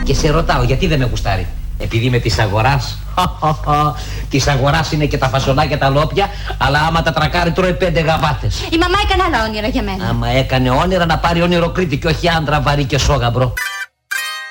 Και σε ρωτάω, γιατί δεν με γουστάρει? Επειδή είμαι της αγοράς. Της αγοράς είναι και τα φασολάκια τα λόπια, αλλά άμα τα τρακάρει τρώει 5 γαβάτες. Η μαμά έκανε άλλα όνειρα για μένα. Άμα έκανε όνειρα να πάρει όνειρο Κρήτη και όχι άντρα βαρύ και σόγαμπρο.